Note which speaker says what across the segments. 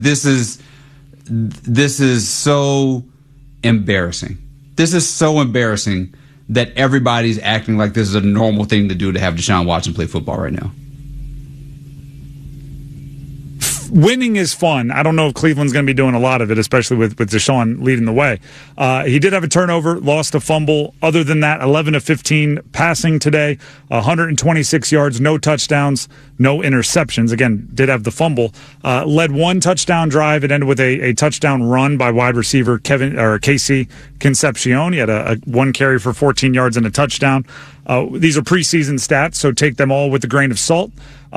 Speaker 1: This is so embarrassing. This is so embarrassing that everybody's acting like this is a normal thing to do to have Deshaun Watson play football right now.
Speaker 2: Winning is fun. I don't know if Cleveland's going to be doing a lot of it, especially with Deshaun leading the way. He did have a turnover, lost a fumble. Other than that, 11 of 15 passing today, 126 yards, no touchdowns, no interceptions. Again, did have the fumble. Led one touchdown drive. It ended with a touchdown run by wide receiver Casey Concepcion. He had a one carry for 14 yards and a touchdown. These are preseason stats, so take them all with a grain of salt.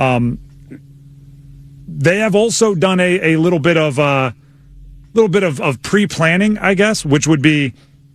Speaker 2: They have also done a little bit of pre-planning, I guess, which would be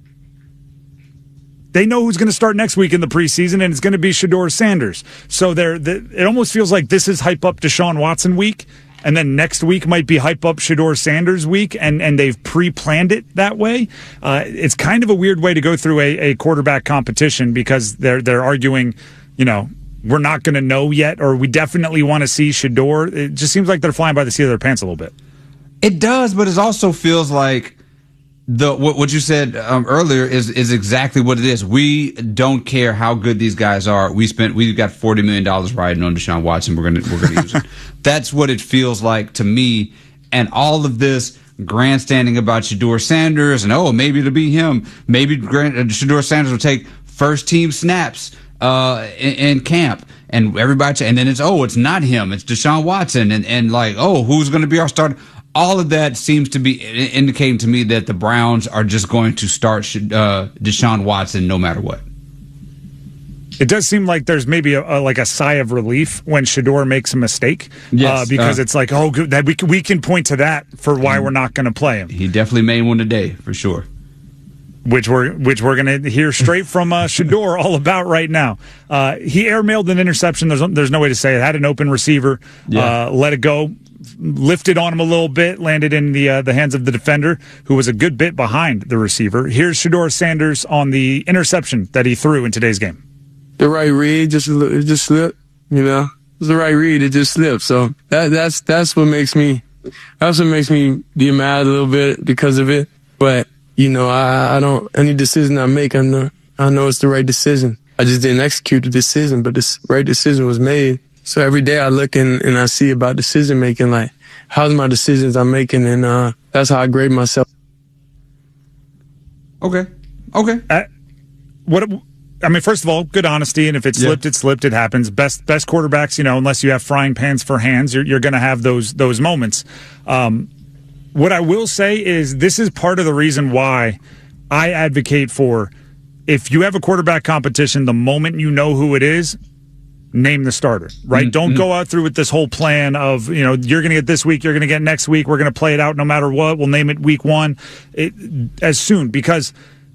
Speaker 2: they know who's going to start next week in the preseason, and it's going to be Shedeur Sanders. So it almost feels like this is hype up Deshaun Watson week, and then next week might be hype up Shedeur Sanders week, and they've pre-planned it that way. It's kind of a weird way to go through a quarterback competition because they're arguing, we're not going to know yet, or we definitely want to see Shedeur. It just seems like they're flying by the seat of their pants a little bit.
Speaker 1: It does, but it also feels like what you said earlier is exactly what it is. We don't care how good these guys are. We've got $40 million riding on Deshaun Watson. We're gonna use it. That's what it feels like to me. And all of this grandstanding about Shedeur Sanders and maybe it'll be him. Maybe Shedeur Sanders will take first team snaps in camp, and everybody, and then it's not him, it's Deshaun Watson, and who's going to be our starter? All of that seems to be indicating to me that the Browns are just going to start Deshaun Watson no matter what.
Speaker 2: It does seem like there's maybe a sigh of relief when Shedeur makes a mistake, because it's like, good, that we can point to that for why we're not going to play him.
Speaker 1: He definitely made one today for sure.
Speaker 2: Which we're going to hear straight from Shedeur all about right now. He airmailed an interception. There's no way to say it. Had an open receiver, let it go, lifted on him a little bit, landed in the hands of the defender, who was a good bit behind the receiver. Here's Shedeur Sanders on the interception that he threw in today's game.
Speaker 3: The right read, it just slipped. It was the right read. It just slipped. So that's what makes me be mad a little bit because of it, but. Any decision I make, I know it's the right decision. I just didn't execute the decision, but the right decision was made. So every day I look and I see about decision making, like how's my decisions I'm making, and that's how I grade myself.
Speaker 1: Okay.
Speaker 2: First of all, good honesty, and if it slipped, it slipped. It happens. Best quarterbacks, unless you have frying pans for hands, you're going to have those moments. What I will say is this is part of the reason why I advocate for, if you have a quarterback competition, the moment you know who it is, name the starter, right? Mm-hmm. Don't go out through with this whole plan of, you're going to get this week, you're going to get next week, we're going to play it out no matter what, we'll name it week one as soon, because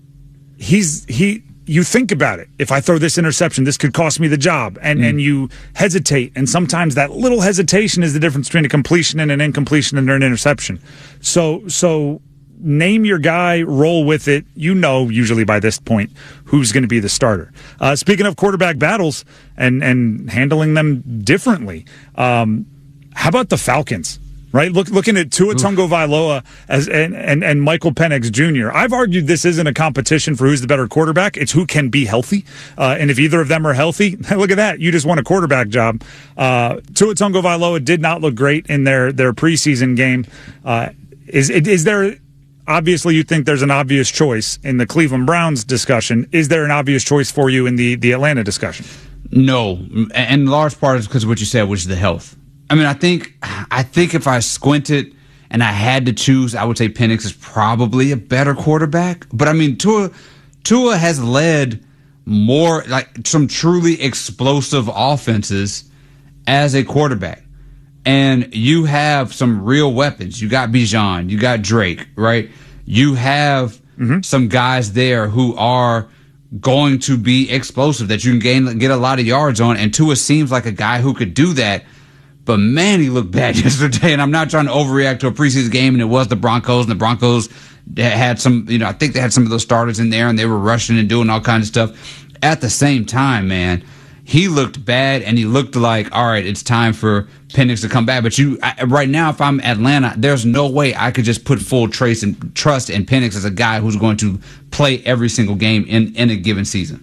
Speaker 2: you think about it. If I throw this interception, this could cost me the job. And you hesitate. And sometimes that little hesitation is the difference between a completion and an incompletion and an interception. So name your guy, roll with it. Usually by this point, who's going to be the starter. Speaking of quarterback battles and handling them differently, how about the Falcons? Right, looking at Tua Tagovailoa and Michael Penix Jr. I've argued this isn't a competition for who's the better quarterback. It's who can be healthy, and if either of them are healthy, look at that. You just won a quarterback job. Tua Tagovailoa did not look great in their preseason game. Is there? Obviously, you think there's an obvious choice in the Cleveland Browns discussion. Is there an obvious choice for you in the Atlanta discussion?
Speaker 1: No, and large part is because of what you said, which is the health. I think if I squinted and I had to choose, I would say Penix is probably a better quarterback. But Tua has led more some truly explosive offenses as a quarterback. And you have some real weapons. You got Bijan, you got Drake, right? You have some guys there who are going to be explosive that you can get a lot of yards on. And Tua seems like a guy who could do that. But, man, he looked bad yesterday, and I'm not trying to overreact to a preseason game, and it was the Broncos, and the Broncos had some, I think they had some of those starters in there, and they were rushing and doing all kinds of stuff. At the same time, man, he looked bad, and he looked like, all right, it's time for Penix to come back. But right now, if I'm Atlanta, there's no way I could just put full trust in Penix as a guy who's going to play every single game in a given season.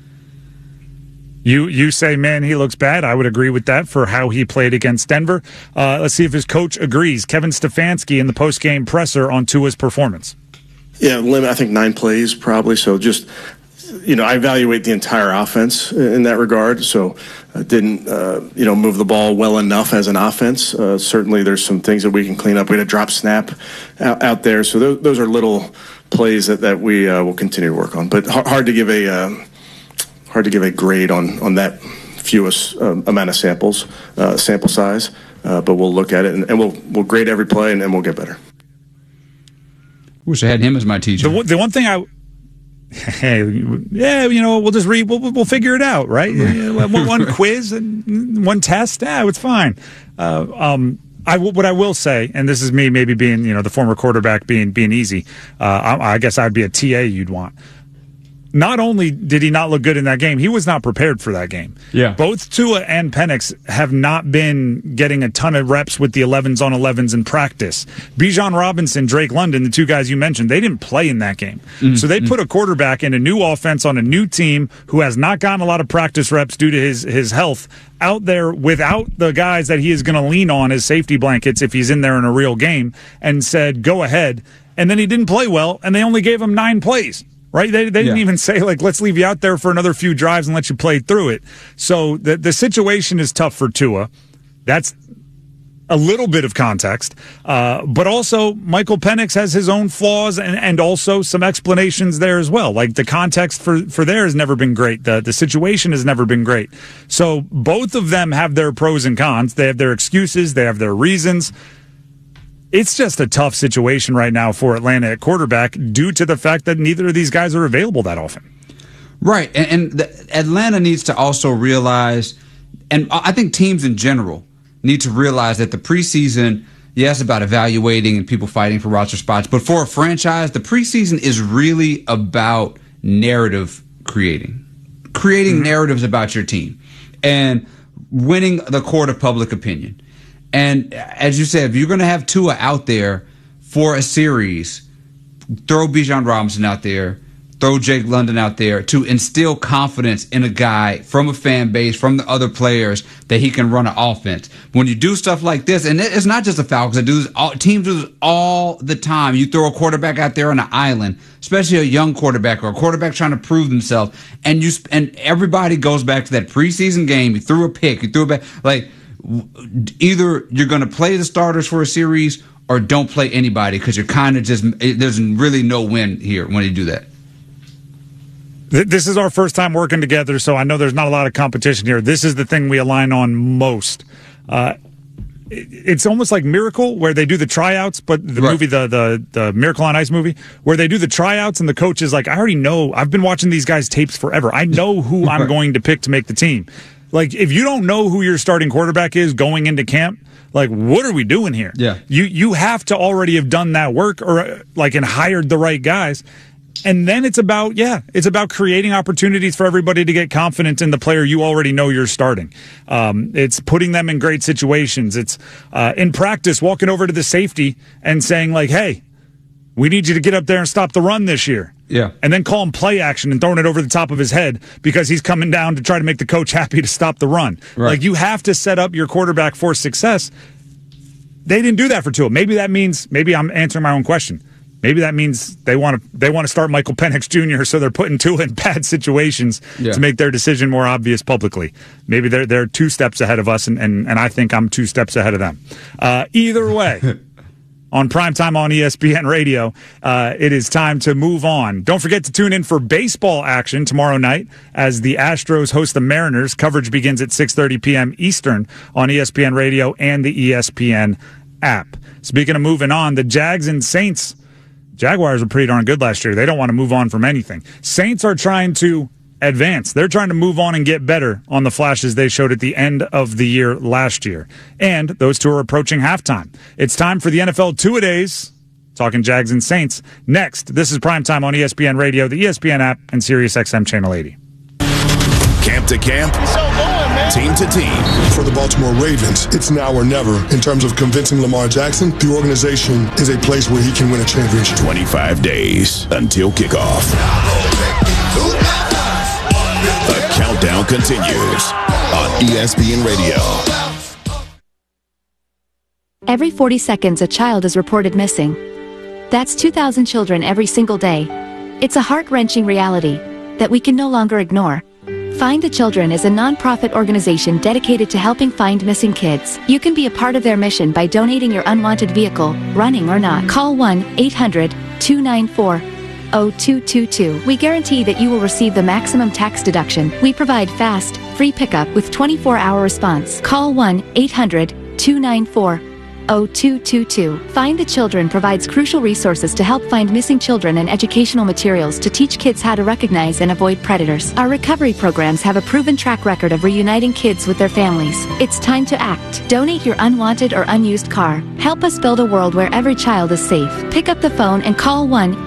Speaker 2: You say, man, he looks bad. I would agree with that for how he played against Denver. Let's see if his coach agrees. Kevin Stefanski in the post-game presser on Tua's performance.
Speaker 4: Yeah, limit, I think 9 plays probably. So just, I evaluate the entire offense in that regard. So didn't, move the ball well enough as an offense. Certainly there's some things that we can clean up. We had a drop snap out there. So those are little plays that we will continue to work on. But hard to give a grade on that fewest amount of sample size. But we'll look at it and we'll grade every play and we'll get better.
Speaker 1: Wish I had him as my teacher.
Speaker 2: The one thing we'll just read. We'll figure it out, right? One quiz and one test. It's fine. What I will say, and this is me maybe being, the former quarterback being easy. I guess I'd be a TA you'd want. Not only did he not look good in that game, he was not prepared for that game.
Speaker 1: Yeah.
Speaker 2: Both Tua and Penix have not been getting a ton of reps with the 11s on 11s in practice. Bijan Robinson, Drake London, the two guys you mentioned, they didn't play in that game. Mm-hmm. So they put a quarterback in a new offense on a new team who has not gotten a lot of practice reps due to his health out there without the guys that he is going to lean on as safety blankets if he's in there in a real game, and said, go ahead. And then he didn't play well, and they only gave him 9 plays. Right? They didn't even say, let's leave you out there for another few drives and let you play through it. So the situation is tough for Tua. That's a little bit of context. But also, Michael Penix has his own flaws and also some explanations there as well. Like, the context for there has never been great. The situation has never been great. So both of them have their pros and cons. They have their excuses. They have their reasons. It's just a tough situation right now for Atlanta at quarterback due to the fact that neither of these guys are available that often.
Speaker 1: Right. And Atlanta needs to also realize, and I think teams in general need to realize that the preseason, yes, about evaluating and people fighting for roster spots, but for a franchise, the preseason is really about narrative creating narratives about your team and winning the court of public opinion. And as you said, if you're going to have Tua out there for a series, throw Bijan Robinson out there, throw Jake London out there to instill confidence in a guy from a fan base, from the other players, that he can run an offense. When you do stuff like this, and it's not just the Falcons that do this, teams do this all the time. You throw a quarterback out there on an island, especially a young quarterback or a quarterback trying to prove themselves, and everybody goes back to that preseason game. You threw a pick, you threw a back, either you're going to play the starters for a series or don't play anybody, because you're kind of just, there's really no win here when you do that.
Speaker 2: This is our first time working together, so I know there's not a lot of competition here. This is the thing we align on most. It's almost like Miracle, where they do the tryouts, but the movie, the Miracle on Ice movie, where they do the tryouts and the coach is like, I already know, I've been watching these guys' tapes forever. I know who I'm going to pick to make the team. Like, if you don't know who your starting quarterback is going into camp, what are we doing here?
Speaker 1: Yeah.
Speaker 2: You have to already have done that work and hired the right guys. And then it's about creating opportunities for everybody to get confident in the player you already know you're starting. It's putting them in great situations. It's in practice, walking over to the safety and saying, hey, we need you to get up there and stop the run this year.
Speaker 1: Yeah.
Speaker 2: And then call him play action and throwing it over the top of his head because he's coming down to try to make the coach happy to stop the run.
Speaker 1: Right.
Speaker 2: You have to set up your quarterback for success. They didn't do that for Tua. Maybe I'm answering my own question. Maybe that means they want to start Michael Penix Jr., so they're putting Tua in bad situations to make their decision more obvious publicly. Maybe they're 2 steps ahead of us, and I think I'm 2 steps ahead of them. Either way, on Primetime on ESPN Radio, it is time to move on. Don't forget to tune in for baseball action tomorrow night as the Astros host the Mariners. Coverage begins at 6:30 p.m. Eastern on ESPN Radio and the ESPN app. Speaking of moving on, the Jags and Saints, Jaguars were pretty darn good last year. They don't want to move on from anything. Saints are trying to advance. They're trying to move on and get better on the flashes they showed at the end of the year last year. And those two are approaching halftime. It's time for the NFL Two-A-Days, talking Jags and Saints. Next, this is Primetime on ESPN Radio, the ESPN app, and SiriusXM Channel 80.
Speaker 5: Camp to camp. team to team.
Speaker 6: For the Baltimore Ravens, it's now or never. In terms of convincing Lamar Jackson, the organization is a place where he can win a championship.
Speaker 5: 25 days until kickoff. The countdown continues on ESPN Radio.
Speaker 7: Every 40 seconds, a child is reported missing. That's 2,000 children every single day. It's a heart-wrenching reality that we can no longer ignore. Find the Children is a non-profit organization dedicated to helping find missing kids. You can be a part of their mission by donating your unwanted vehicle, running or not. Call 1-800-294-0222. We guarantee that you will receive the maximum tax deduction. We provide fast, free pickup with 24-hour response. Call 1-800-294-0222. Find the Children provides crucial resources to help find missing children and educational materials to teach kids how to recognize and avoid predators. Our recovery programs have a proven track record of reuniting kids with their families. It's time to act. Donate your unwanted or unused car. Help us build a world where every child is safe. Pick up the phone and call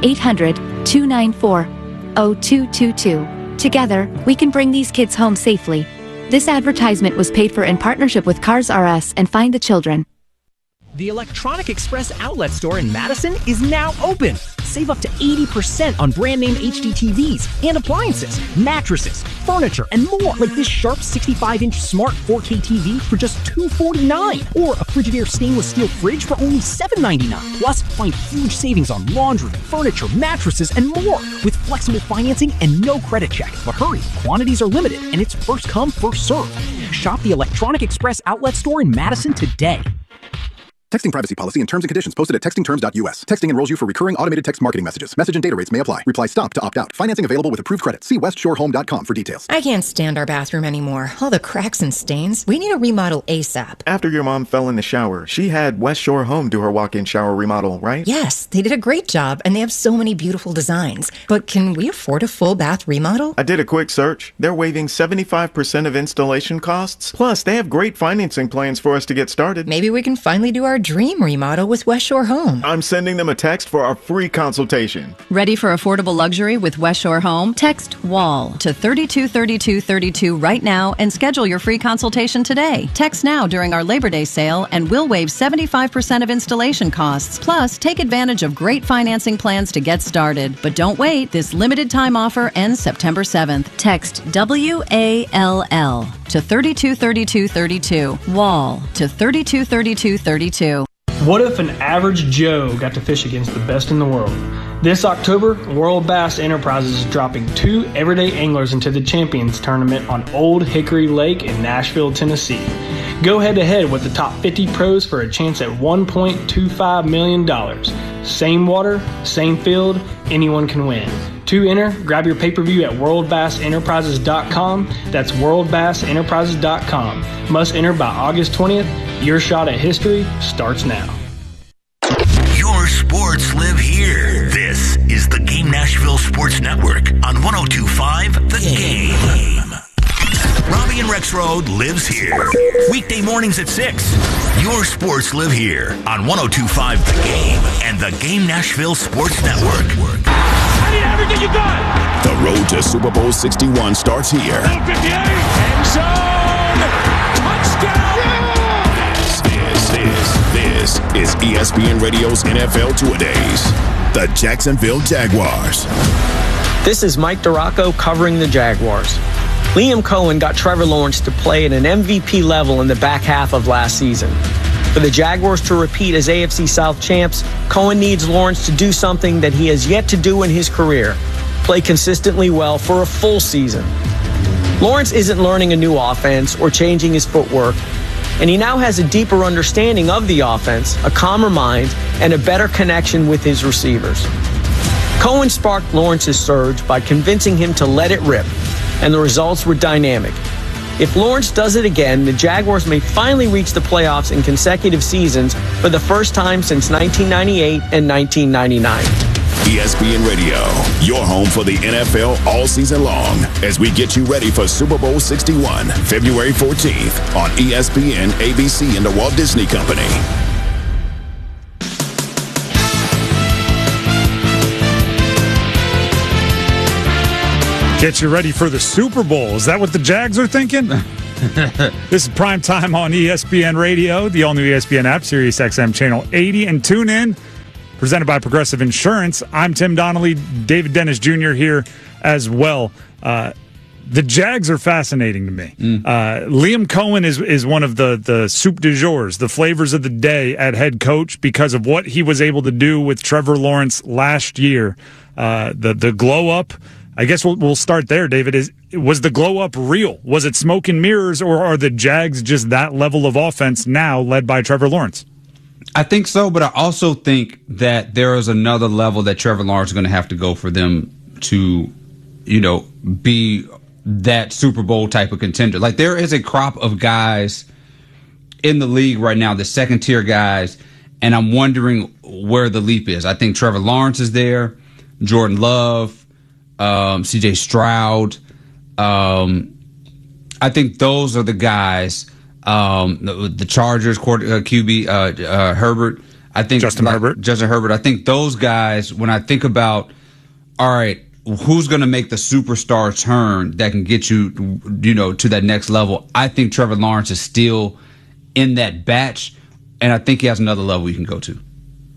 Speaker 7: 1-800-294-0222. Together, we can bring these kids home safely. This advertisement was paid for in partnership with Cars R Us and Find the Children.
Speaker 8: The Electronic Express outlet store in Madison is now open. Save up to 80% on brand name HD TVs and appliances, mattresses, furniture, and more. Like this Sharp 65-inch smart 4K TV for just $249. Or a Frigidaire stainless steel fridge for only $799. Plus, find huge savings on laundry, furniture, mattresses, and more. With flexible financing and no credit check. But hurry, quantities are limited and it's first come, first served. Shop the Electronic Express outlet store in Madison today.
Speaker 9: Texting privacy policy and terms and conditions posted at textingterms.us. Texting enrolls you for recurring automated text marketing messages. Message and data rates may apply. Reply STOP to opt out. Financing available with approved credit. See westshorehome.com for details.
Speaker 10: I can't stand our bathroom anymore. All the cracks and stains. We need a remodel ASAP.
Speaker 11: After your mom fell in the shower, she had West Shore Home do her walk-in shower remodel, right?
Speaker 10: Yes, they did a great job, and they have so many beautiful designs. But can we afford a full bath remodel?
Speaker 11: I did a quick search. They're waiving 75% of installation costs. Plus, they have great financing plans for us to get started.
Speaker 10: Maybe we can finally do our dream remodel with West Shore Home.
Speaker 11: I'm sending them a text for our free consultation.
Speaker 12: Ready for affordable luxury with West Shore Home? Text WALL to 323232 right now and schedule your free consultation today. Text now during our Labor Day sale and we'll waive 75% of installation costs. Plus, take advantage of great financing plans to get started. But don't wait. This limited time offer ends September 7th. Text WALL to 323232. WALL to 323232.
Speaker 13: What if an average Joe got to fish against the best in the world? This October, World Bass Enterprises is dropping 2 everyday anglers into the Champions Tournament on Old Hickory Lake in Nashville, Tennessee. Go head-to-head with the top 50 pros for a chance at $1.25 million. Same water, same field, anyone can win. To enter, grab your pay-per-view at worldbassenterprises.com. That's worldbassenterprises.com. Must enter by August 20th. Your shot at history starts now.
Speaker 14: Your sports live here. This is the Game Nashville Sports Network on 102.5 The Game. Robbie and Rexroad lives here. Weekday mornings at 6. Your sports live here on 102.5 The Game and the Game Nashville Sports Network.
Speaker 15: I need everything you got.
Speaker 5: The road to Super Bowl 61 starts here.
Speaker 15: 58, end zone, touchdown.
Speaker 5: This is ESPN Radio's NFL Two-A-Days. The Jacksonville Jaguars.
Speaker 16: This is Mike Duraco covering the Jaguars. Liam Cohen got Trevor Lawrence to play at an MVP level in the back half of last season. For the Jaguars to repeat as AFC South champs, Cohen needs Lawrence to do something that he has yet to do in his career: play consistently well for a full season. Lawrence isn't learning a new offense or changing his footwork, and he now has a deeper understanding of the offense, a calmer mind, and a better connection with his receivers. Cohen sparked Lawrence's surge by convincing him to let it rip, and the results were dynamic. If Lawrence does it again, the Jaguars may finally reach the playoffs in consecutive seasons for the first time since 1998 and 1999.
Speaker 5: ESPN Radio, your home for the NFL all season long, as we get you ready for Super Bowl 61, February 14th on ESPN, ABC, and the Walt Disney Company.
Speaker 2: Get you ready for the Super Bowl. Is that what the Jags are thinking? This is Prime Time on ESPN Radio, the all-new ESPN app, Sirius XM Channel 80, and tune in. Presented by Progressive Insurance. I'm Tim Donnelly, David Dennis Jr. here as well. The Jags are fascinating to me. Liam Cohen is one of the soup du jours, the flavors of the day at head coach because of what he was able to do with Trevor Lawrence last year. The glow up. I guess we'll start there, David. Was the glow up real? Was it smoke and mirrors, or are the Jags just that level of offense now led by Trevor Lawrence?
Speaker 1: I think so, but I also think that there is another level that Trevor Lawrence is going to have to go for them to, be that Super Bowl type of contender. Like, there is a crop of guys in the league right now, the second-tier guys, and I'm wondering where the leap is. I think Trevor Lawrence is there, Jordan Love, C.J. Stroud. I think those are the guys. The Chargers QB Herbert. I think Justin Herbert. I think those guys. When I think about, all right, who's going to make the superstar turn that can get you, to that next level? I think Trevor Lawrence is still in that batch, and I think he has another level you can go to.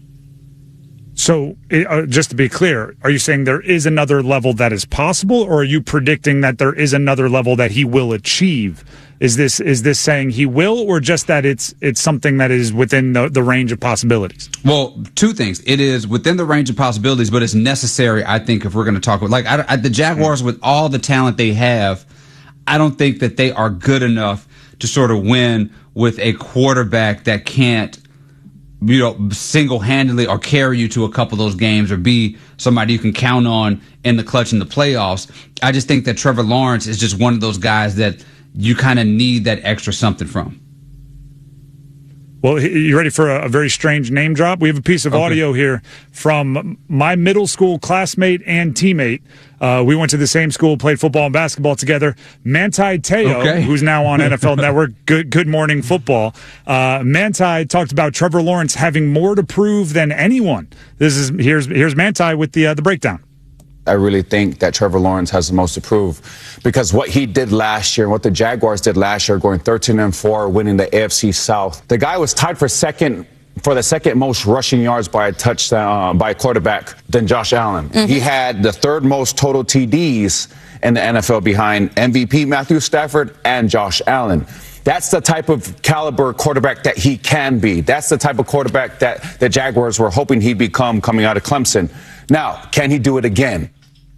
Speaker 2: So, just to be clear, are you saying there is another level that is possible, or are you predicting that there is another level that he will achieve? Is this saying he will, or just that it's something that is within the range of possibilities?
Speaker 1: Well, two things. It is within the range of possibilities, but it's necessary, I think, if we're going to talk about the Jaguars with all the talent they have. I don't think that they are good enough to sort of win with a quarterback that can't, single-handedly or carry you to a couple of those games or be somebody you can count on in the clutch in the playoffs. I just think that Trevor Lawrence is just one of those guys that you kind of need that extra something from.
Speaker 2: Well, you ready for a very strange name drop? We have a piece of audio here from my middle school classmate and teammate. We went to the same school, played football and basketball together. Manti Te'o, who's now on NFL Network, Good Morning Football. Manti talked about Trevor Lawrence having more to prove than anyone. Here's Manti with the breakdown.
Speaker 17: I really think that Trevor Lawrence has the most to prove because what he did last year, what the Jaguars did last year, going 13-4, winning the AFC South. The guy was tied for the second most rushing yards by a touchdown by a quarterback than Josh Allen. Mm-hmm. He had the third most total TDs in the NFL behind MVP Matthew Stafford and Josh Allen. That's the type of caliber quarterback that he can be. That's the type of quarterback that the Jaguars were hoping he'd become coming out of Clemson. Now, can he do it again?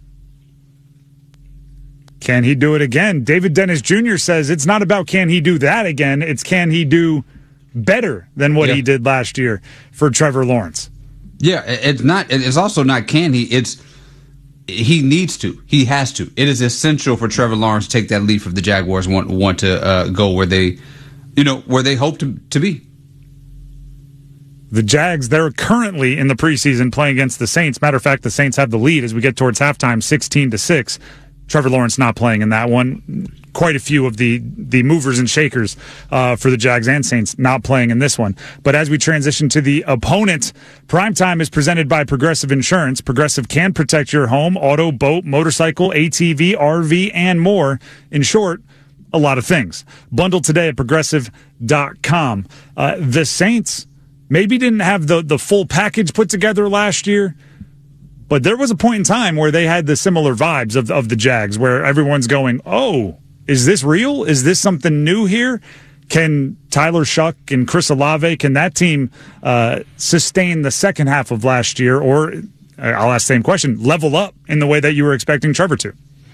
Speaker 2: Can he do it again? David Dennis Jr. says it's not about can he do that again. It's can he do better than what he did last year for Trevor Lawrence.
Speaker 1: Yeah, it's not. It's also not can he. It's he needs to. He has to. It is essential for Trevor Lawrence to take that leap if the Jaguars want to go where they, where they hope to be.
Speaker 2: The Jags, they're currently in the preseason playing against the Saints. Matter of fact, the Saints have the lead as we get towards halftime, 16-6. Trevor Lawrence not playing in that one. Quite a few of the movers and shakers for the Jags and Saints not playing in this one. But as we transition to the opponent, Primetime is presented by Progressive Insurance. Progressive can protect your home, auto, boat, motorcycle, ATV, RV, and more. In short, a lot of things. Bundle today at Progressive.com. The Saints maybe didn't have the full package put together last year, but there was a point in time where they had the similar vibes of the Jags, where everyone's going, oh, is this real? Is this something new here? Can Tyler Shuck and Chris Olave, can that team sustain the second half of last year? Or, I'll ask the same question, level up in the way that you were expecting Trevor to?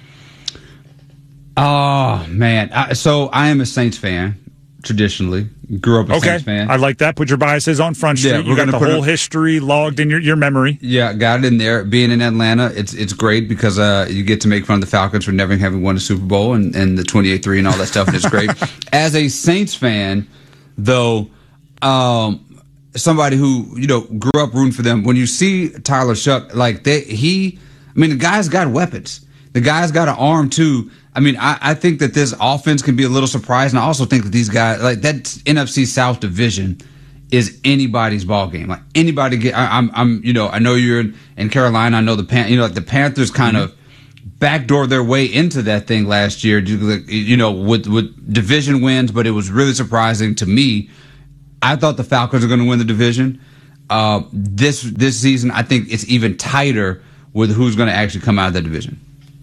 Speaker 1: Oh, man. So I am a Saints fan. Traditionally, grew up a Saints fan.
Speaker 2: I like that. Put your biases on Front Street. You got the whole history logged in your memory.
Speaker 1: Yeah, got it in there. Being in Atlanta, it's great because you get to make fun of the Falcons for never having won a Super Bowl and the 28-3 and all that stuff, and it's great. As a Saints fan, though, somebody who grew up rooting for them, when you see Tyler Shuck, the guy's got weapons. The guy's got an arm too. I mean, I think that this offense can be a little surprising. I also think that these guys, like that NFC South division, is anybody's ball game. Like anybody I know you're in Carolina. I know the Panthers kind of backdoor their way into that thing last year, with division wins, but it was really surprising to me. I thought the Falcons were going to win the division. This season, I think it's even tighter with who's going to actually come out of that division.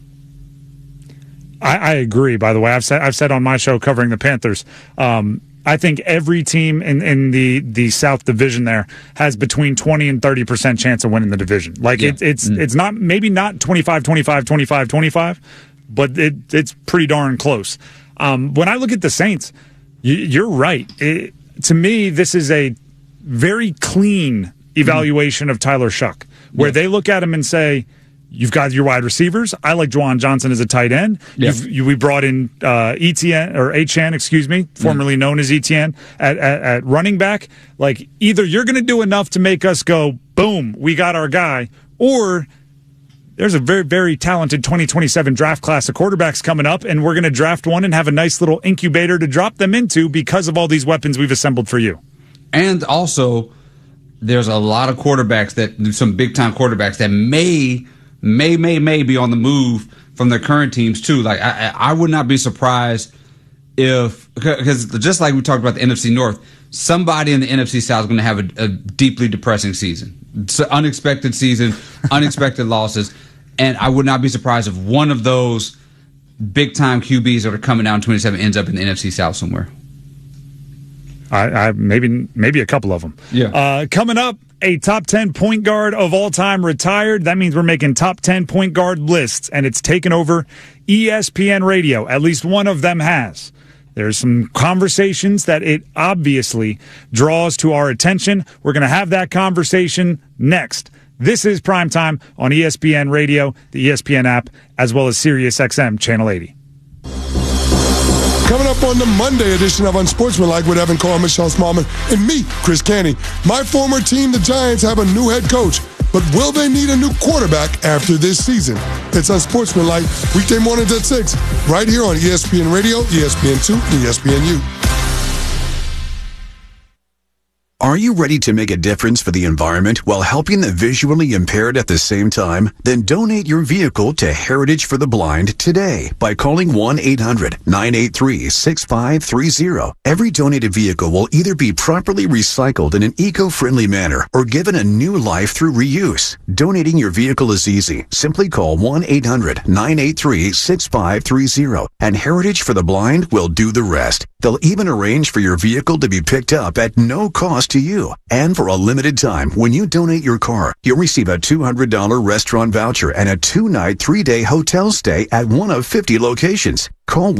Speaker 2: I agree, by the way. I've said on my show covering the Panthers, I think every team in the South Division there has between 20 and 30% chance of winning the division. It's not, maybe not 25, 25, 25, 25, but it's pretty darn close. When I look at the Saints, you're right. To me, this is a very clean evaluation of Tyler Shuck, where they look at him and say, you've got your wide receivers. I like Juwan Johnson as a tight end. We brought in Etienne, formerly known as Etienne, at running back. Like, either you're going to do enough to make us go, boom, we got our guy, or there's a very, very talented 2027 draft class of quarterbacks coming up, and we're going to draft one and have a nice little incubator to drop them into because of all these weapons we've assembled for you.
Speaker 1: And also, there's a lot of quarterbacks some big-time quarterbacks that may be on the move from their current teams too. Like, I would not be surprised because just like we talked about the NFC North, somebody in the NFC South is going to have a deeply depressing season. It's an unexpected season, unexpected losses, and I would not be surprised if one of those big-time QBs that are coming out in 27 ends up in the NFC South somewhere.
Speaker 2: Maybe a couple of them.
Speaker 1: Yeah.
Speaker 2: Coming up, a top 10 point guard of all time retired. That means we're making top 10 point guard lists, and it's taken over ESPN Radio. At least one of them has. There's some conversations that it obviously draws to our attention. We're going to have that conversation next. This is Primetime on ESPN Radio, the ESPN app, as well as SiriusXM Channel 80.
Speaker 6: Coming up on the Monday edition of Unsportsmanlike with Evan Cohen, Michelle Smallman, and me, Chris Canty. My former team, the Giants, have a new head coach, but will they need a new quarterback after this season? It's Unsportsmanlike, weekday mornings at 6, right here on ESPN Radio, ESPN2, and ESPNU.
Speaker 18: Are you ready to make a difference for the environment while helping the visually impaired at the same time? Then donate your vehicle to Heritage for the Blind today by calling 1-800-983-6530. Every donated vehicle will either be properly recycled in an eco-friendly manner or given a new life through reuse. Donating your vehicle is easy. Simply call 1-800-983-6530 and Heritage for the Blind will do the rest. They'll even arrange for your vehicle to be picked up at no cost to you. And for a limited time, when you donate your car, you'll receive a $200 restaurant voucher and a 2-night, 3-day hotel stay at one of 50 locations. Call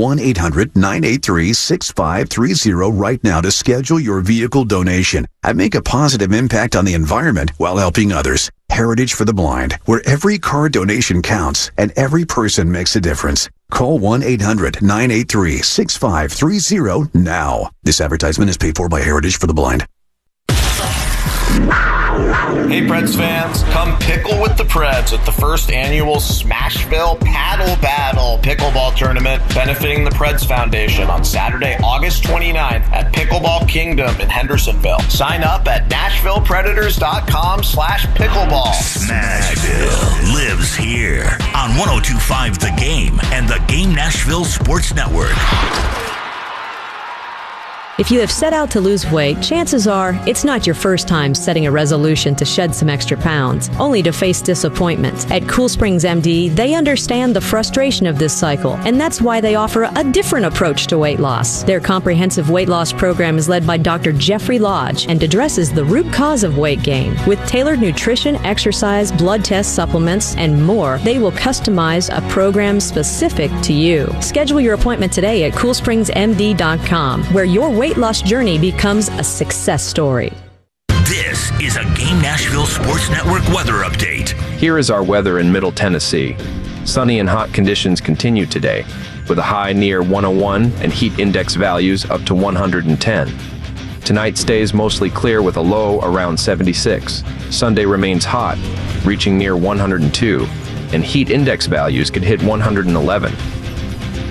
Speaker 18: 1-800-983-6530 right now to schedule your vehicle donation and make a positive impact on the environment while helping others. Heritage for the Blind, where every car donation counts and every person makes a difference. Call 1-800-983-6530 now. This advertisement is paid for by Heritage for the Blind.
Speaker 19: Hey Preds fans, come pickle with the Preds at the first annual Smashville Paddle Battle pickleball tournament benefiting the Preds Foundation on Saturday, August 29th at Pickleball Kingdom in Hendersonville. Sign up at NashvillePredators.com/pickleball.
Speaker 14: Smashville lives here on 102.5 The Game and the Game Nashville Sports Network.
Speaker 20: If you have set out to lose weight, chances are it's not your first time setting a resolution to shed some extra pounds, only to face disappointment. At Cool Springs MD, they understand the frustration of this cycle, and that's why they offer a different approach to weight loss. Their comprehensive weight loss program is led by Dr. Jeffrey Lodge and addresses the root cause of weight gain. With tailored nutrition, exercise, blood test supplements, and more, they will customize a program specific to you. Schedule your appointment today at CoolSpringsMD.com, where your weight loss journey becomes a success story.
Speaker 14: This is a Game Nashville Sports Network weather update.
Speaker 21: Here is our weather in Middle Tennessee. Sunny and hot conditions continue today, with a high near 101 and heat index values up to 110. Tonight stays mostly clear with a low around 76. Sunday remains hot, reaching near 102, and heat index values could hit 111.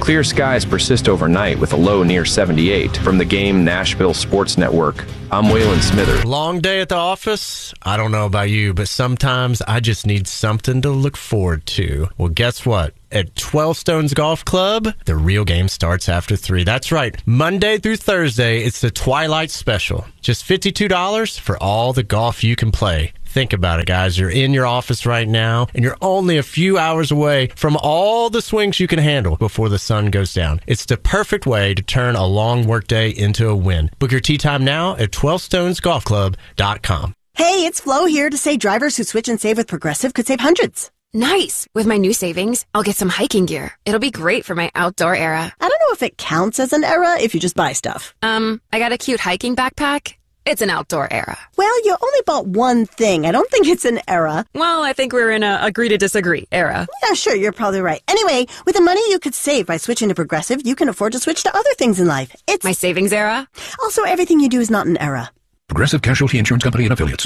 Speaker 21: Clear skies persist overnight with a low near 78. From the Game Nashville Sports Network, I'm Waylon Smithers.
Speaker 3: Long day at the office? I don't know about you, but sometimes I just need something to look forward to. Well, guess what? At 12 Stones Golf Club, the real game starts after 3. That's right. Monday through Thursday, it's the Twilight Special. Just $52 for all the golf you can play. Think about it, guys. You're in your office right now, and you're only a few hours away from all the swings you can handle before the sun goes down. It's the perfect way to turn a long workday into a win. Book your tee time now at 12stonesgolfclub.com.
Speaker 22: Hey, it's Flo here to say drivers who switch and save with Progressive could save hundreds.
Speaker 23: Nice. With my new savings, I'll get some hiking gear. It'll be great for my outdoor era.
Speaker 22: I don't know if it counts as an era if you just buy stuff.
Speaker 23: I got a cute hiking backpack. It's an outdoor era.
Speaker 22: Well, you only bought one thing. I don't think it's an era.
Speaker 23: Well, I think we're in a agree to disagree era.
Speaker 22: Yeah, sure, you're probably right. Anyway, with the money you could save by switching to Progressive, you can afford to switch to other things in life. It's
Speaker 23: my savings era.
Speaker 22: Also, everything you do is not an era.
Speaker 24: Progressive Casualty Insurance Company and Affiliates.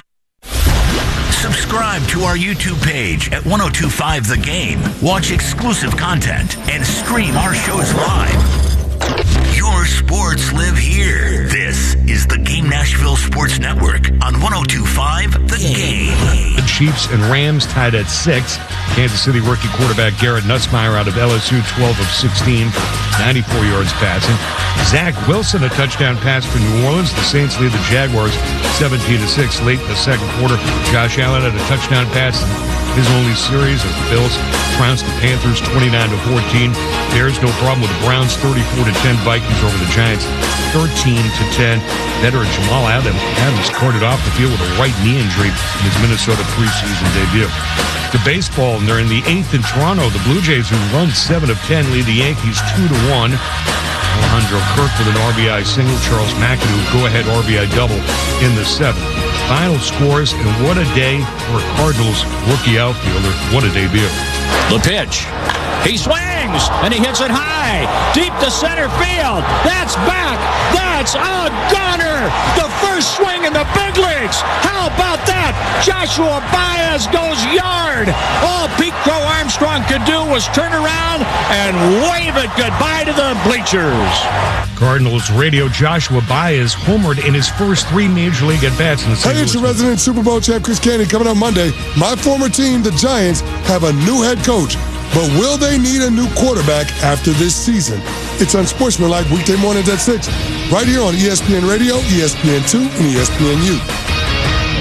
Speaker 14: Subscribe to our YouTube page at 1025 The Game. Watch exclusive content and stream our shows live. Your sports live here. This is the Game Nashville Sports Network on 1025 The Game.
Speaker 25: The Chiefs and Rams tied at 6. Kansas City rookie quarterback Garrett Nussmeier out of LSU, 12 of 16 for 94 yards passing. Zach Wilson, a touchdown pass for New Orleans. The Saints lead the Jaguars 17-6 late in the second quarter. Josh Allen had a touchdown pass in his only series as the Bills trounced the Panthers 29-14. There's no problem with the Browns 34-10 Vikings over the Giants 13-10. Veteran Jamal Adams carted off the field with a right knee injury in his Minnesota preseason debut. To baseball, and they're in the 8th in Toronto. The Blue Jays, who run 7 of 10, lead the Yankees 2-1. Alejandro Kirk with an RBI single. Charles McAdoo, go-ahead RBI double in the 7th. Final scores, and what a day for Cardinals rookie outfielder. What a debut.
Speaker 15: The pitch. He swings, and he hits it high, deep to center field. That's back. That's a gunner. The first swing in the big leagues. How about that? Joshua Baez goes yard. All Pete Crow Armstrong could do was turn around and wave it goodbye to the bleachers.
Speaker 25: Cardinals radio Joshua Baez homered in his first 3 Major League at-bats in the season.
Speaker 6: Hey, it's your resident Super Bowl champ, Chris Canty, coming on Monday. My former team, the Giants, have a new head coach. But will they need a new quarterback after this season? It's Unsportsmanlike weekday mornings at 6, right here on ESPN Radio, ESPN2, and ESPNU.